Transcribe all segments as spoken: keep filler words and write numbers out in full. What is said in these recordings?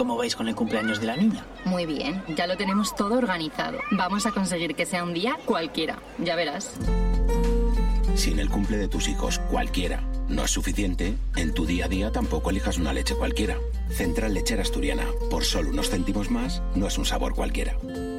cómo vais con el cumpleaños de la niña? Muy bien, ya lo tenemos todo organizado. Vamos a conseguir que sea un día cualquiera, ya verás. Si en el cumple de tus hijos cualquiera no es suficiente, en tu día a día tampoco elijas una leche cualquiera. Central Lechera Asturiana, por solo unos céntimos más, no es un sabor cualquiera.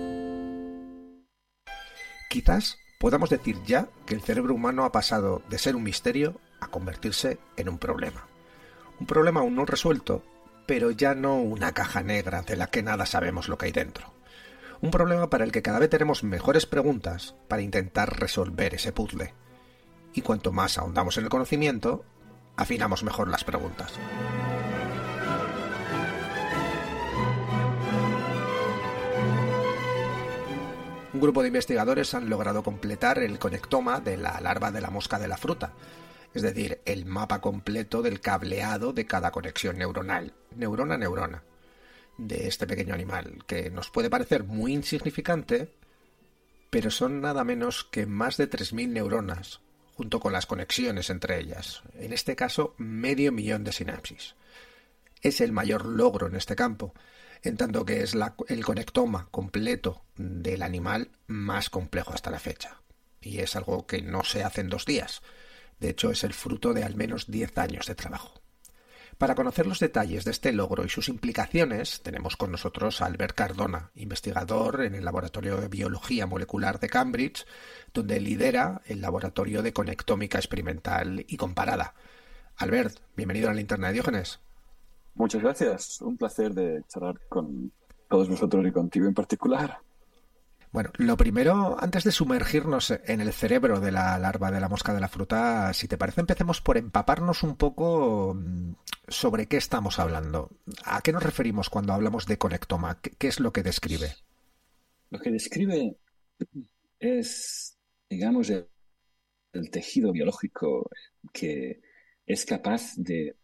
Quizás podamos decir ya que el cerebro humano ha pasado de ser un misterio a convertirse en un problema. Un problema aún no resuelto, pero ya no una caja negra de la que nada sabemos lo que hay dentro. Un problema para el que cada vez tenemos mejores preguntas para intentar resolver ese puzzle. Y cuanto más ahondamos en el conocimiento, afinamos mejor las preguntas. Un grupo de investigadores han logrado completar el conectoma de la larva de la mosca de la fruta, es decir, el mapa completo del cableado de cada conexión neuronal, neurona a neurona, de este pequeño animal, que nos puede parecer muy insignificante, pero son nada menos que más de tres mil neuronas, junto con las conexiones entre ellas, en este caso medio millón de sinapsis. Es el mayor logro en este campo, en tanto que es la, el conectoma completo del animal más complejo hasta la fecha. Y es algo que no se hace en dos días. De hecho, es el fruto de al menos diez años de trabajo. Para conocer los detalles de este logro y sus implicaciones, tenemos con nosotros a Albert Cardona, investigador en el Laboratorio de Biología Molecular de Cambridge, donde lidera el Laboratorio de Conectómica Experimental y Comparada. Albert, bienvenido a la Linterna de Diógenes. Muchas gracias. Un placer de charlar con todos vosotros y contigo en particular. Bueno, lo primero, antes de sumergirnos en el cerebro de la larva de la mosca de la fruta, si te parece, empecemos por empaparnos un poco sobre qué estamos hablando. ¿A qué nos referimos cuando hablamos de conectoma? ¿Qué, qué es lo que describe? Lo que describe es, digamos, el, el tejido biológico que es capaz de,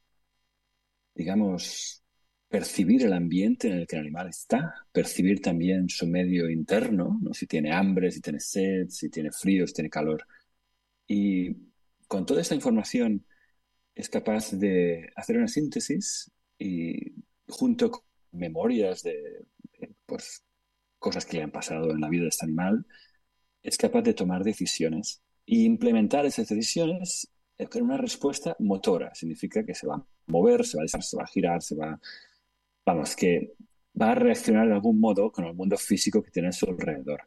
digamos, percibir el ambiente en el que el animal está, percibir también su medio interno, ¿no? Si tiene hambre, si tiene sed, si tiene frío, si tiene calor. Y con toda esta información es capaz de hacer una síntesis y junto con memorias de, de pues, cosas que le han pasado en la vida de este animal, es capaz de tomar decisiones y implementar esas decisiones con una respuesta motora. Significa que se va a mover, se va a deshacer, se va a girar, se va... Vamos, que va a reaccionar de algún modo con el mundo físico que tiene a su alrededor.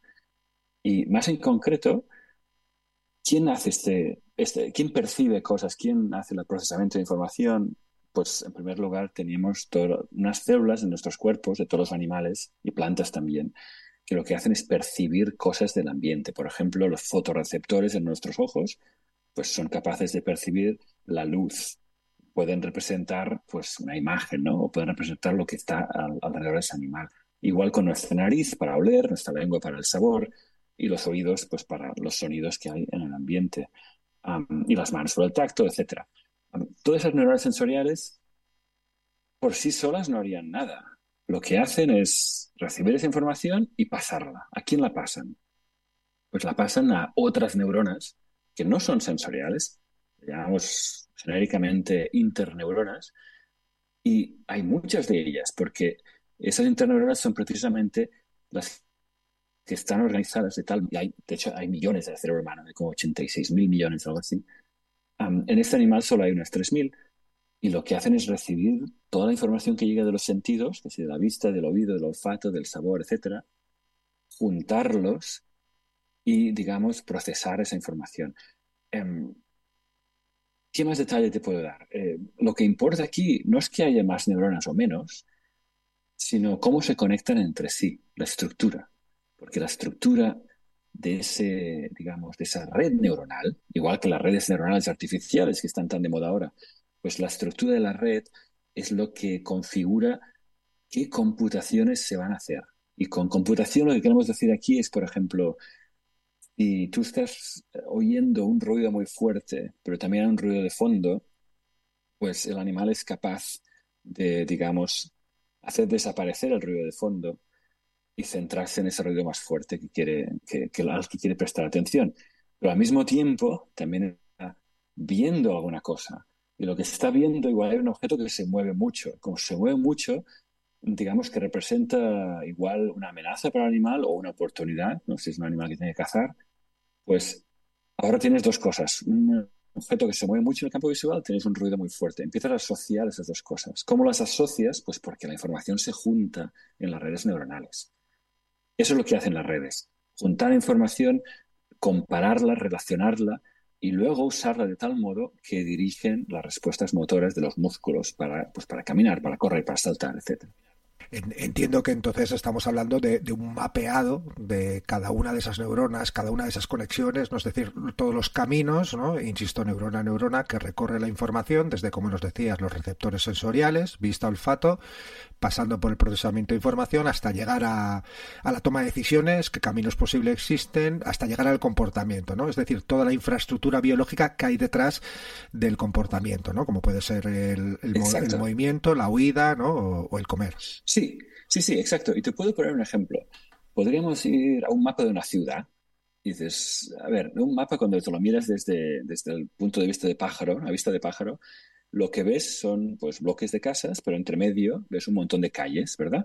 Y más en concreto, ¿quién hace este, este, quién percibe cosas? ¿Quién hace el procesamiento de información? Pues en primer lugar teníamos todo, unas células en nuestros cuerpos, de todos los animales y plantas también, que lo que hacen es percibir cosas del ambiente. Por ejemplo, los fotorreceptores en nuestros ojos pues son capaces de percibir la luz. Pueden representar pues una imagen, ¿no? O pueden representar lo que está al, alrededor de ese animal. Igual con nuestra nariz para oler, nuestra lengua para el sabor y los oídos pues para los sonidos que hay en el ambiente. Um, y las manos por el tacto, etcétera. Um, todas esas neuronas sensoriales por sí solas no harían nada. Lo que hacen es recibir esa información y pasarla. ¿A quién la pasan? Pues la pasan a otras neuronas que no son sensoriales, llamamos genéricamente interneuronas, y hay muchas de ellas, porque esas interneuronas son precisamente las que están organizadas de tal... Y hay, de hecho, hay millones de cerebro humano, hay como ochenta y seis mil millones o algo así. Um, en este animal solo hay unas tres mil, y lo que hacen es recibir toda la información que llega de los sentidos, que es de la vista, del oído, del olfato, del sabor, etcétera, juntarlos y, digamos, procesar esa información. Um, ¿Qué más detalle te puedo dar? Eh, lo que importa aquí no es que haya más neuronas o menos, sino cómo se conectan entre sí, la estructura. Porque la estructura de ese, digamos, de esa red neuronal, igual que las redes neuronales artificiales que están tan de moda ahora, pues la estructura de la red es lo que configura qué computaciones se van a hacer. Y con computación lo que queremos decir aquí es, por ejemplo, si tú estás oyendo un ruido muy fuerte, pero también un ruido de fondo, pues el animal es capaz de, digamos, hacer desaparecer el ruido de fondo y centrarse en ese ruido más fuerte que quiere, que, que, al que quiere prestar atención. Pero al mismo tiempo también está viendo alguna cosa. Y lo que se está viendo, igual hay un objeto que se mueve mucho. Como se mueve mucho, digamos que representa igual una amenaza para el animal o una oportunidad, no sé si es un animal que tiene que cazar, pues ahora tienes dos cosas. Un objeto que se mueve mucho en el campo visual, tienes un ruido muy fuerte. Empiezas a asociar esas dos cosas. ¿Cómo las asocias? Pues porque la información se junta en las redes neuronales. Eso es lo que hacen las redes. Juntar información, compararla, relacionarla y luego usarla de tal modo que dirigen las respuestas motoras de los músculos para, pues para caminar, para correr, para saltar, etcétera. Entiendo que entonces estamos hablando de, de un mapeado de cada una de esas neuronas, cada una de esas conexiones, ¿no? Es decir, todos los caminos, ¿no? Insisto, neurona a neurona, que recorre la información desde, como nos decías, los receptores sensoriales, vista, olfato, pasando por el procesamiento de información hasta llegar a, a la toma de decisiones, qué caminos posibles existen, hasta llegar al comportamiento, ¿no? Es decir, toda la infraestructura biológica que hay detrás del comportamiento, ¿no? Como puede ser el, el, mo- el movimiento, la huida, ¿no? O, o el comer. Sí, sí, sí, exacto. Y te puedo poner un ejemplo. Podríamos ir a un mapa de una ciudad. Y dices, a ver, un mapa cuando te lo miras desde, desde el punto de vista de pájaro, a vista de pájaro, lo que ves son pues bloques de casas, pero entre medio ves un montón de calles, ¿verdad?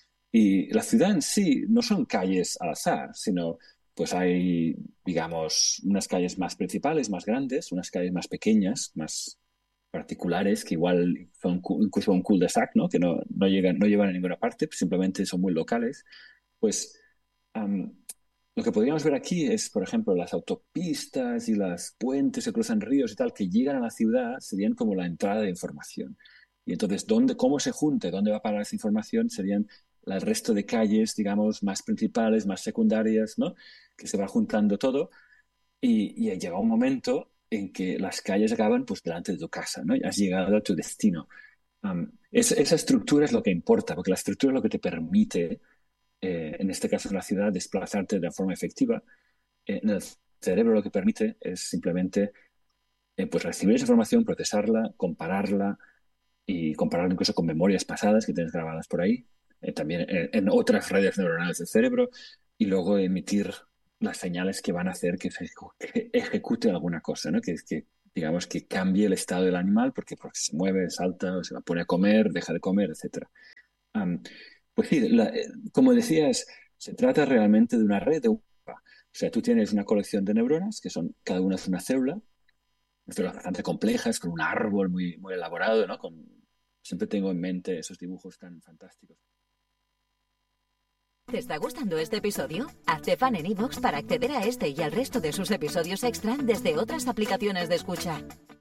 Y la ciudad en sí no son calles al azar, sino pues hay, digamos, unas calles más principales, más grandes, unas calles más pequeñas, más particulares, que igual son incluso un cul-de-sac, ¿no? Que no, no llegan, no llevan a ninguna parte, simplemente son muy locales. Pues um, lo que podríamos ver aquí es, por ejemplo, las autopistas y los puentes que cruzan ríos y tal, que llegan a la ciudad, serían como la entrada de información. Y entonces, ¿dónde, cómo se junte, dónde va a parar esa información? Serían el resto de calles, digamos, más principales, más secundarias, ¿no? Que se va juntando todo. Y, y llega un momento en que las calles acaban pues delante de tu casa, ¿no? Y has llegado a tu destino. Um, es, esa estructura es lo que importa, porque la estructura es lo que te permite, eh, en este caso en la ciudad, desplazarte de forma efectiva. Eh, en el cerebro lo que permite es simplemente eh, pues recibir esa información, procesarla, compararla y compararla incluso con memorias pasadas que tienes grabadas por ahí, eh, también en, en otras redes neuronales del cerebro, y luego emitir las señales que van a hacer que, se, que ejecute alguna cosa, ¿no? Que, que, digamos, que cambie el estado del animal porque, porque se mueve, salta, se va a poner a comer, deja de comer, etcétera. Um, pues sí, la, como decías, se trata realmente de una red de un mapa. O sea, tú tienes una colección de neuronas, que son, cada una es una célula, células bastante complejas, con un árbol muy, muy elaborado, ¿no? Con, siempre tengo en mente esos dibujos tan fantásticos. ¿Te está gustando este episodio? Hazte fan en iVoox para acceder a este y al resto de sus episodios extra desde otras aplicaciones de escucha.